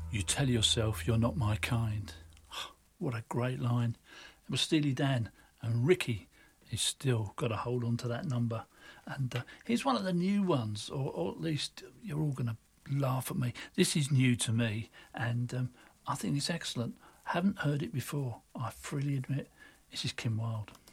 You tell yourself you're not my kind. What a great line. It was Steely Dan, and Ricky is still got a hold on to that number. And here's one of the new ones, or at least you're all going to laugh at me. This is new to me, and I think it's excellent. Haven't heard it before, I freely admit. This is Kim Wilde.